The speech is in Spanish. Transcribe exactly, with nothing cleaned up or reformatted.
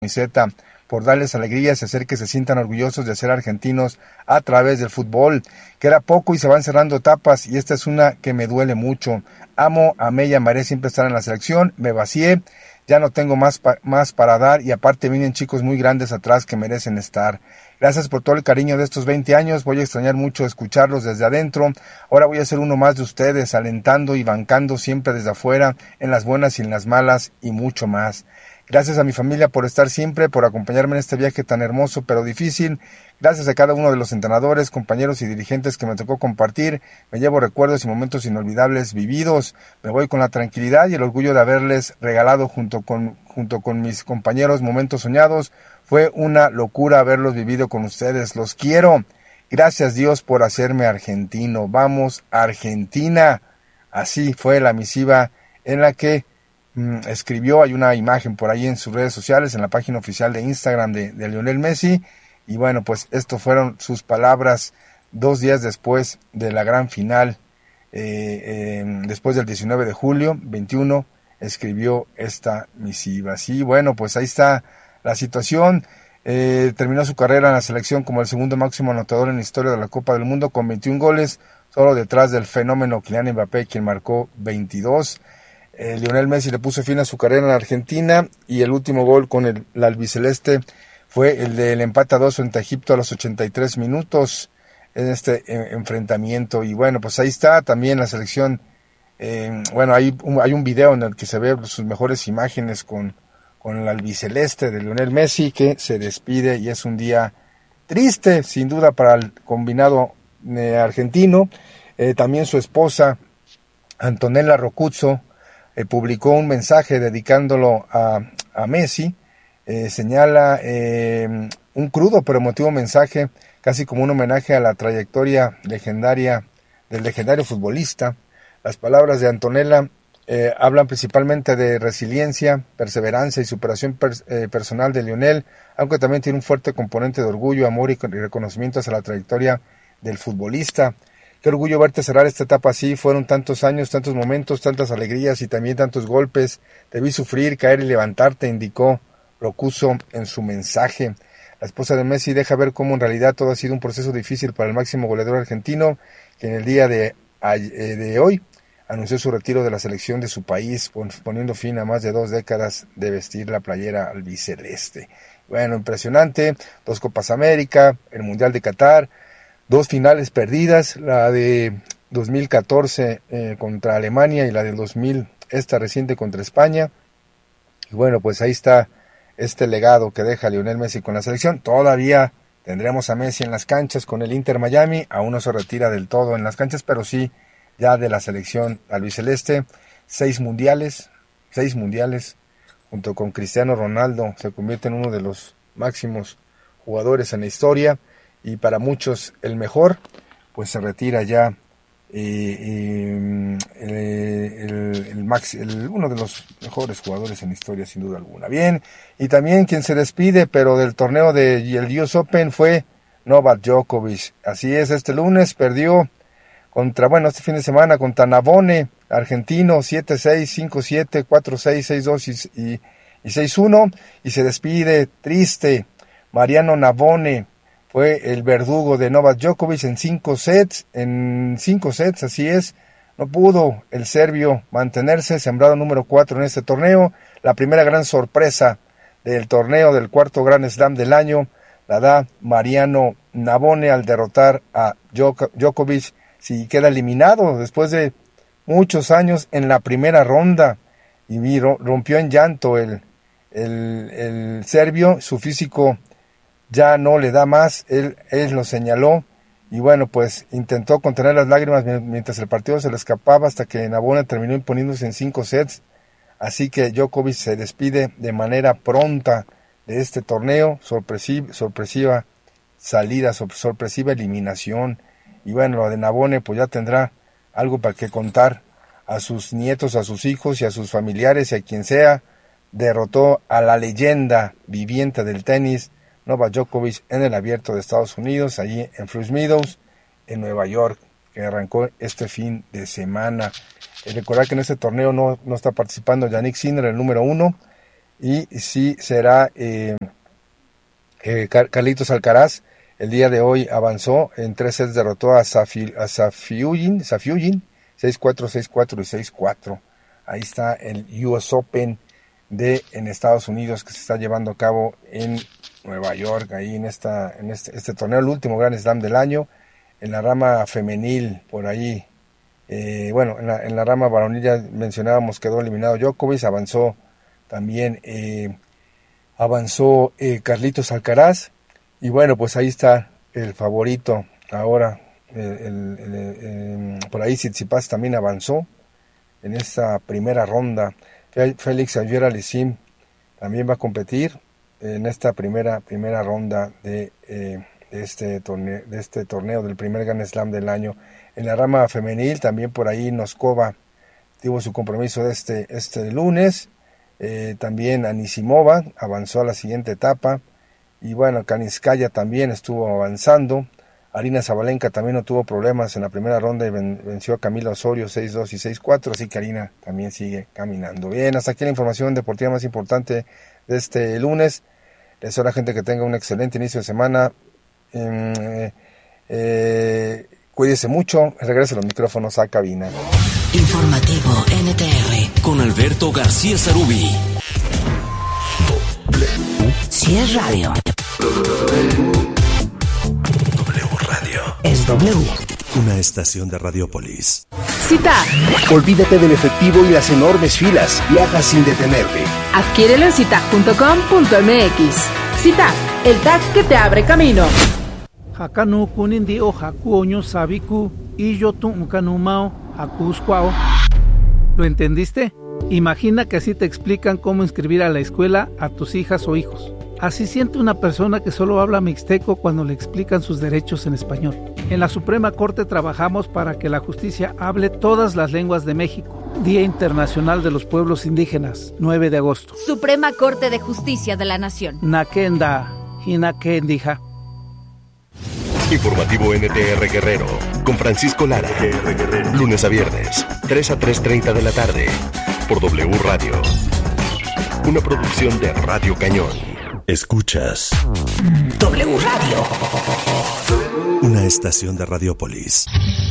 camiseta, por darles alegrías y hacer que se sientan orgullosos de ser argentinos a través del fútbol. Queda poco y se van cerrando etapas y esta es una que me duele mucho. Amo, amé y amaré siempre estar en la selección, me vacié, ya no tengo más, pa- más para dar y aparte vienen chicos muy grandes atrás que merecen estar. Gracias por todo el cariño de estos veinte años, voy a extrañar mucho escucharlos desde adentro. Ahora voy a ser uno más de ustedes, alentando y bancando siempre desde afuera, en las buenas y en las malas y mucho más. Gracias a mi familia por estar siempre, por acompañarme en este viaje tan hermoso pero difícil. Gracias a cada uno de los entrenadores, compañeros y dirigentes que me tocó compartir. Me llevo recuerdos y momentos inolvidables vividos. Me voy con la tranquilidad y el orgullo de haberles regalado junto con, junto con mis compañeros momentos soñados. Fue una locura haberlos vivido con ustedes. Los quiero. Gracias Dios por hacerme argentino. Vamos, Argentina. Así fue la misiva en la que escribió. Hay una imagen por ahí en sus redes sociales, en la página oficial de Instagram de, de Lionel Messi, y bueno, pues esto fueron sus palabras dos días después de la gran final, eh, eh, después del diecinueve de julio, veintiuno, escribió esta misiva. Sí, bueno, pues ahí está la situación. Eh, terminó su carrera en la selección como el segundo máximo anotador en la historia de la Copa del Mundo con veintiún goles, solo detrás del fenómeno Kylian Mbappé, quien marcó veintidós. Eh, Lionel Messi le puso fin a su carrera en Argentina y el último gol con el, el albiceleste fue el del empate a dos frente a Egipto a los ochenta y tres minutos en este eh, enfrentamiento. Y bueno, pues ahí está también la selección. Eh, bueno, hay un, hay un video en el que se ve sus mejores imágenes con, con el albiceleste de Lionel Messi, que se despide y es un día triste, sin duda, para el combinado eh, argentino. Eh, también su esposa, Antonella Roccuzzo, Eh, publicó un mensaje dedicándolo a, a Messi. Eh, señala eh, un crudo pero emotivo mensaje, casi como un homenaje a la trayectoria legendaria del legendario futbolista. Las palabras de Antonella eh, hablan principalmente de resiliencia, perseverancia y superación per, eh, personal de Lionel, aunque también tiene un fuerte componente de orgullo, amor y, y reconocimiento hacia la trayectoria del futbolista. Qué orgullo verte cerrar esta etapa así, fueron tantos años, tantos momentos, tantas alegrías y también tantos golpes. Te vi sufrir, caer y levantarte, indicó Roccuzzo en su mensaje. La esposa de Messi deja ver cómo en realidad todo ha sido un proceso difícil para el máximo goleador argentino, que en el día de, de hoy anunció su retiro de la selección de su país, poniendo fin a más de dos décadas de vestir la playera albiceleste. Bueno, impresionante, dos Copas América, el Mundial de Qatar, dos finales perdidas, la de dos mil catorce eh, contra Alemania y la de dos mil, esta reciente contra España. Y bueno, pues ahí está este legado que deja Lionel Messi con la selección. Todavía tendremos a Messi en las canchas con el Inter Miami, aún no se retira del todo en las canchas, pero sí ya de la selección albiceleste. Seis mundiales, seis mundiales, junto con Cristiano Ronaldo, se convierte en uno de los máximos jugadores en la historia. Y para muchos el mejor, pues se retira ya eh, eh, el, el, el, max, el, uno de los mejores jugadores en la historia sin duda alguna. Bien, y también quien se despide, pero del torneo del U S Open fue Novak Djokovic. Así es, este lunes perdió contra, bueno, este fin de semana contra Navone, argentino, siete seis, cinco siete, cuatro seis, seis dos y, y, y seis uno, y se despide triste. Mariano Navone fue el verdugo de Novak Djokovic en cinco sets, en cinco sets, así es, no pudo el serbio mantenerse, sembrado número cuatro en este torneo. La primera gran sorpresa del torneo, del cuarto Grand Slam del año, la da Mariano Navone al derrotar a Djokovic, si queda eliminado después de muchos años en la primera ronda, y rompió en llanto el, el, el serbio, su físico ya no le da más, él, él lo señaló, y bueno, pues intentó contener las lágrimas mientras el partido se le escapaba, hasta que Navone terminó imponiéndose en cinco sets, así que Djokovic se despide de manera pronta de este torneo, sorpresiva, sorpresiva salida, sorpresiva eliminación, y bueno, lo de Navone pues ya tendrá algo para que contar a sus nietos, a sus hijos y a sus familiares y a quien sea. Derrotó a la leyenda viviente del tenis, Novak Djokovic, en el Abierto de Estados Unidos, allí en Floyd Meadows, en Nueva York, que arrancó este fin de semana. Eh, recordar que en este torneo no, no está participando Jannik Sinner, el número uno, y sí será eh, eh, Carlitos Alcaraz. El día de hoy avanzó, en tres sets derrotó a Safi, a Safiullin, Safiullin, seis cuatro, seis cuatro y seis cuatro. Ahí está el U S Open de en Estados Unidos que se está llevando a cabo en Nueva York, ahí en esta en este, este torneo, el último Grand Slam del año. En la rama femenil, por ahí, eh, bueno, en la, en la rama varonil ya mencionábamos, quedó eliminado Djokovic, avanzó también, eh, avanzó eh, Carlitos Alcaraz. Y bueno, pues ahí está el favorito ahora, el, el, el, el, por ahí Tsitsipas también avanzó en esta primera ronda. Félix Auger-Aliassime también va a competir en esta primera primera ronda de, eh, de, este torneo, de este torneo del primer Grand Slam del año. En la rama femenil también por ahí Noskova tuvo su compromiso de este, este lunes. Eh, también Anisimova avanzó a la siguiente etapa. Y bueno, Kaniskaya también estuvo avanzando. Arina Sabalenka también no tuvo problemas en la primera ronda y ven, venció a Camila Osorio seis dos y seis cuatro, así que Arina también sigue caminando. Bien, hasta aquí la información deportiva más importante de este lunes. Les deseo a la gente que tenga un excelente inicio de semana. Eh, eh, cuídese mucho. Regrese los micrófonos a cabina. Informativo N T R con Alberto García Zarubi. Si es radio, W Radio. Es W. Una estación de Radiopolis. Cita. Olvídate del efectivo y las enormes filas. Viaja sin detenerte. Adquiérelo en cita punto com punto m x. Cita, el tag que te abre camino. Hakanu kunindi o hakuoño sabiku y yo tu unkanumao hakuskwao. ¿Lo entendiste? Imagina que así te explican cómo inscribir a la escuela a tus hijas o hijos. Así siente una persona que solo habla mixteco cuando le explican sus derechos en español. En la Suprema Corte trabajamos para que la justicia hable todas las lenguas de México. Día Internacional de los Pueblos Indígenas, nueve de agosto. Suprema Corte de Justicia de la Nación. Nakenda, Hinakendija. Informativo N T R Guerrero, con Francisco Lara. Lunes a viernes, tres a tres treinta de la tarde, por W Radio. Una producción de Radio Cañón. Escuchas W Radio. Una estación de Radiopolis.